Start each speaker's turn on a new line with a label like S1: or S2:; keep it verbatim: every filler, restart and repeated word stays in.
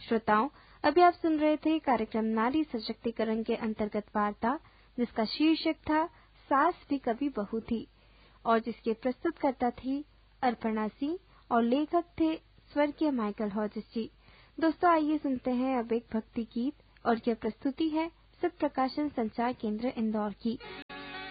S1: श्रोताओं, अभी आप सुन रहे थे कार्यक्रम नारी सशक्तिकरण के अंतर्गत वार्ता, जिसका शीर्षक था सास भी कभी बहू थी और जिसके प्रस्तुतकर्ता थी अर्पणा सिंह और लेखक थे स्वर्गीय माइकल हॉजिस जी। दोस्तों, आइए सुनते हैं अब एक भक्ति गीत और यह प्रस्तुति है सत्य प्रकाशन संचार केंद्र इंदौर की।